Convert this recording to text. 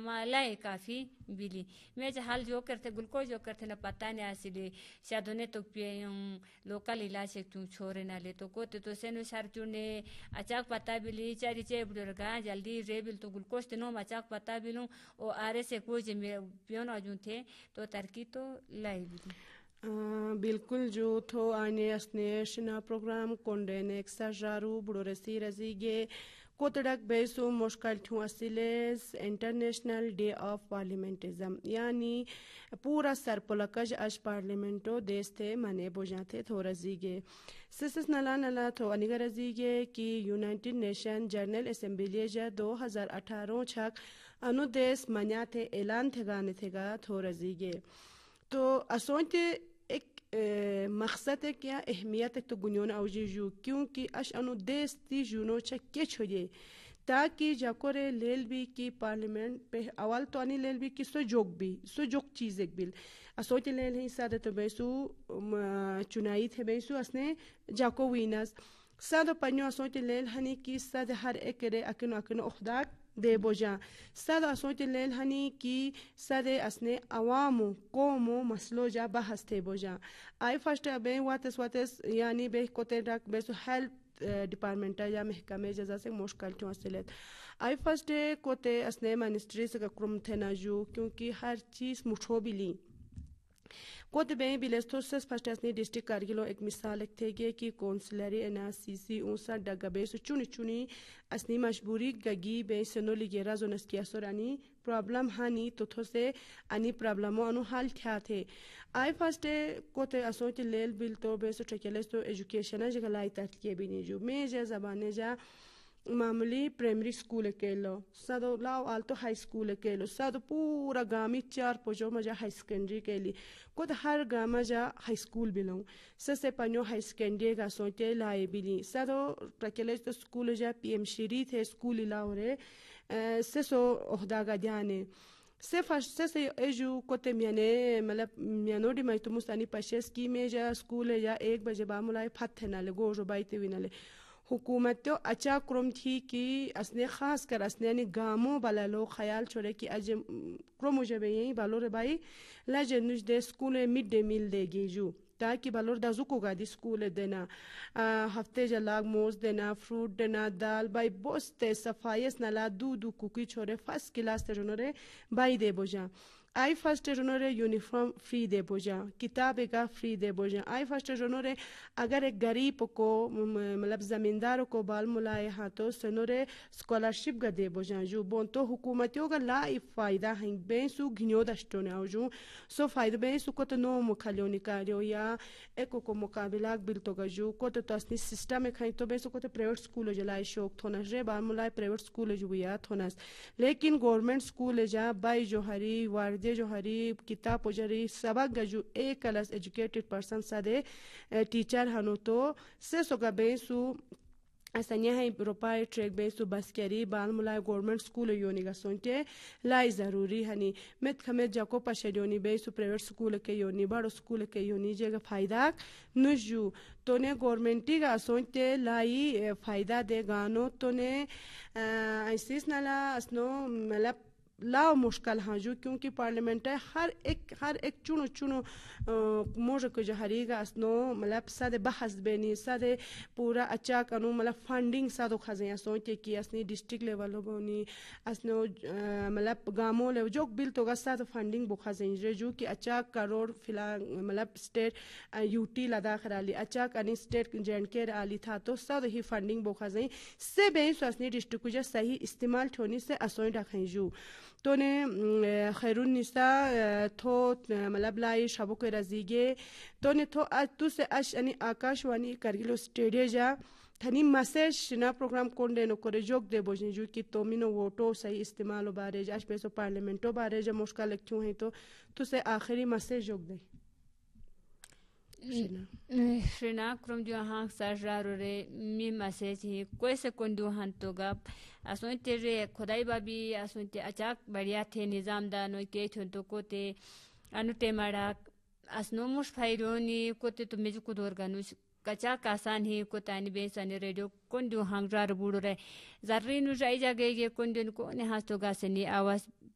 لائے کافی بلی میں حال جو کرتے گلوکوز جو کرتے نہ پتہ نہیں آسلی شادونے تو لوکل علاج کیوں چھوڑے نہ لے تو کوتے تو سینو سر چونے اچاک پتہ بلی چاری چے بڑھگا جلدی رے بل تو گلوکوز تنو اچاک پتہ بلوں او آرے سے کوئی پیون آجوں تھے تو ترکی تو لائے بلی بالکل جو تھو آنے اسنے شنا پروگرام کونڈے نیک سجارو بڑو رسی رزیگے کوتڑک بیسو مشکل تھوں اسیلیز انٹرنیشنل ڈے آف پارلیمنٹزم یعنی پورا سرپلکج اج پارلیمنٹو دیستے منے بوجاتے تھو رزیگے سسس نلا نلا تھو انیگا رزیگے کی یونائٹڈ نیشن جنرل اسمبلی جا 2018 چھک انو دیس منیاتے اعلان تھے گانے تھے گا تھو رزیگے تو اسونتے ایک مقصد ہے کیا اہمیت ہے تو گنیون اوجی جو کیونکہ اش انو دیس تی جونو چھکے چھوئے تاکہ جاکورے لیل بھی کی پارلیمنٹ پہ اول تو انی لیل بھی کی سو جوک چیز ایک بل اسوچے لیل ہی سادہ تو بیسو چنائی تھے بیسو اسنے جاکو وینس سادہ پنیو اسوچے لیل ہنی کی سادہ ہر ایک رے اکنو اخداک دے بوجا سادہ اسوچے لیل ہنی کی سادہ اسنے عوامو قومو مسلو جا بحث تھے بوجا آئی فرسٹ بے واتس یعنی بے کوتے ڈاک بیسو ہیلتھ ڈپارٹمنٹ یا محکمے جزا سے مشکل کیوں اسلیت آئی فرسٹ کوتے اسنے منسٹری سے کرم تھے ناجو کیونکہ ہر چیز مٹھو بھی لی کوتے بے بلیستوسس فرسٹ اسنے ڈسٹرکٹ کارگلو ایک مثال ایک تھے گے کہ کونسلری NRCC اونسا ڈگا بیسو چونی اسنی مجبوری گگی بے سنو لگیرا زونس کیا سورانی پرابلم ہانی تو تھو سے انی پرابلمو انو حل تھیا تھے آئی فرسٹ کوتے اسوچ لیل بل تو بیسو ٹھیکیلس تو ایجوکیشن جگہ لائی ترکیے بھی نہیں جو میں جا زبانے جا معمولی پرائمری سکول کےلو سادو لاو آلتو ہائی سکول کےلو سادو پورا گامی 4 پوجو مجا ہائی سیکنڈری کےلی کود ہر گاما جا ہائی سکول بلوں سسے پنیو ہائی سیکنڈری گا سوچے لائے بلی سادو ٹرکیلج تو سکول جا PM شیری تھے سکول لاو رے سسو اہدا گا دیانے سے ایجو کوتے میانے مطلب میانو ڈی تو مستانی پشیس کی میں جا سکول یا 1 بجے بامولائے پھت نالے گوجو بائیتے ہوئی نالے حکومت تو اچھا کرم تھی کہ اسنے خاص کر اسنے گاموں بالا لو خیال چھوڑے کہ اج کرم جب یہیں بالور by لجنج they school mid day meal دے گی جو تاکہ بالور دا زکو گا دی سکول دینا ہفتے جلاگ موز دینا فروٹ دینا دال بائی بوستے صفائیس نالا دو کوکی چھوڑے فرسٹ کلاس تے جنورے by they بوجا I first جنورے uniform free دے بوجا کتاب کا فری دے بوجا آئی فرسٹ جنورے اگر ایک غریب کو مطلب زمیندار کو بال ملائے ہاں تو سنورے اسکالرشپ گا دے بوجا جو بون تو حکومتیوں کا لا فائدہ ہیں بین سو گھنیو دشتوں نے جو سو فائدہ بین سو کو تو نو مکھلیو نکالیو یا ایک کو مقابلہ بل تو گا جو کو تو اسنی سسٹم میں کھائیں تو بین سو کو تو پرائیویٹ سکول جلائے شوق تھونس رے بال ملائے پرائیویٹ سکول جو یا تھونس لیکن گورنمنٹ سکول جا بائی جو ہری واردے جو ہری کتاب پوجری سبق گا جو ایک کلاس ایجوکیٹڈ پرسن سادے ٹیچر ہنو تو سے سو گا بین سو اسنیا ہے روپائے ٹریک بے سو بس کری بال ملائے گورنمنٹ سکول یونی گا سونٹے لائی ضروری ہنی مت خمت جاکو پشیڈونی بے سو پرائیویٹ سکول کے یونی بڑو سکول کے یونی جگہ فائدہ نجو تو نے گورنمنٹی گا سونٹے لائی فائدہ دے گانو تو نے ایسیس نالا اسنو مطلب لاو مشکل ہاں جو کیونکہ پارلیمنٹ ہے ہر ایک چونو موج کو جو ہری گا اسنو مطلب سادے بحث بینی سادے پورا اچھا کنو مطلب فنڈنگ سادو خزیاں سوچے کہ اسنی ڈسٹرکٹ لیول بونی اسنو مطلب گامو لیول جو بل تو گا سادو فنڈنگ بخزیں جو کہ اچھا کروڑ فلا مطلب اسٹیٹ UT لداخ رالی اچھا کنی اسٹیٹ JNK رالی تھا تو سادو ہی فنڈنگ بخزیں سے بین سو اسنی ڈسٹرکٹ جو صحیح استعمال چھونی سے اسوئیں رکھیں جو تو نے خیرون نسا تھو مطلب لائی شبو کے رزیگے تو نے تھو تو سے اش یعنی آکاش وانی کرگلو اسٹیڈیا جا تھنی میسج شنا پروگرام کونڈے نو کرے جوک دے بوجنے جو کہ تو مینو ووٹو صحیح استعمالو بارے جا اش پیسو پارلیمنٹو بارے جا مشکل کیوں ہیں تو سے آخری میسج جوک دے شنا کرم جو ہاں سرجارو رے می میسج ہی کوئی سے کندو ہن تو گپ اسون تیرے خدائی بابی اسون تے اچاک بڑھیا تھے نظام دانو کے تھن تو کوتے انو ٹیماڑا اسنو مش فائرونی کوتے تو میج کو دور گانو کچا کاسان ہی کو تانی بے سانی ریڈیو کندو ہنگ رار بوڑو رے زرین جائی جگہ یہ کندن کو نے ہاں تو گاسنی آواز